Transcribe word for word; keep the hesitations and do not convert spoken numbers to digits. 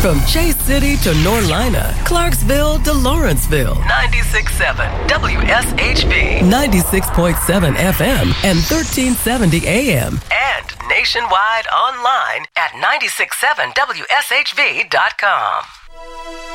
From Chase City to Norlina, Clarksville to Lawrenceville. ninety-six point seven W S H V. ninety-six point seven F M and thirteen seventy A M. And nationwide online at nine six seven W S H V dot com.